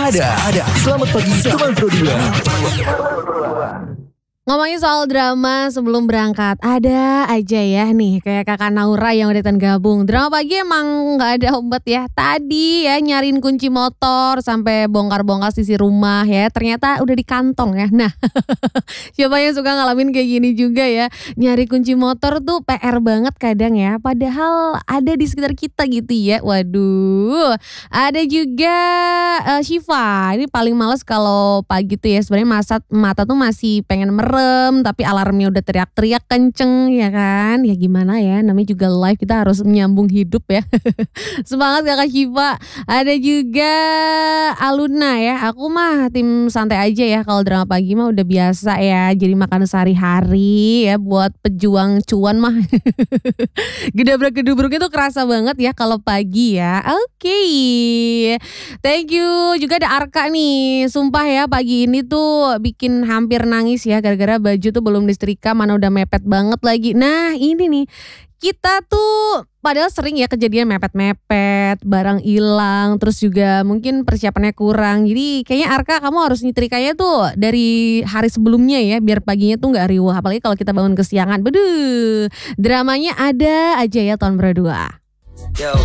Ada. Selamat pagi teman Pro 2. Ngomongin soal drama sebelum berangkat, ada aja ya nih kayak kakak Naura yang udah gabung. Drama pagi emang gak ada obat ya. Tadi ya nyariin kunci motor sampai bongkar-bongkar sisi rumah ya. Ternyata udah di kantong ya. Nah siapa yang suka ngalamin kayak gini juga ya. Nyari kunci motor tuh PR banget kadang ya. Padahal ada di sekitar kita gitu ya. Waduh. Ada juga Syifa. Ini paling males kalau pagi tuh ya. Sebenarnya mata tuh masih pengen merem tapi alarmnya udah teriak-teriak kenceng ya kan. Ya gimana ya, namanya juga live, kita harus menyambung hidup ya. Semangat kakak Syifa. Ada juga Aluna ya. Aku mah tim santai aja ya, kalau drama pagi mah udah biasa ya. Jadi makan sehari-hari ya, buat pejuang cuan mah. Gedabrak-gedubruk itu kerasa banget ya kalau pagi ya. Oke. Thank you. Juga ada Arka nih. Sumpah ya pagi ini tuh bikin hampir nangis ya, gara-gara baju tuh belum disetrika, mana udah mepet banget lagi. Nah ini nih, kita tuh padahal sering ya kejadian mepet-mepet, barang hilang, terus juga mungkin persiapannya kurang. Jadi kayaknya Arka kamu harus nyetrikanya tuh dari hari sebelumnya ya, biar paginya tuh gak riuh. Apalagi kalau kita bangun kesiangan. Beduh, dramanya ada aja ya tahun berdua. Yo,